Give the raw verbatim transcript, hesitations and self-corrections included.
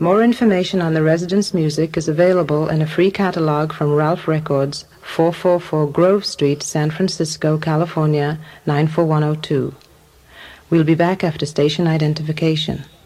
More information on the residence music is available in a free catalog from Ralph Records, four forty-four Grove Street, San Francisco, California, nine four one oh two. We'll be back after station identification.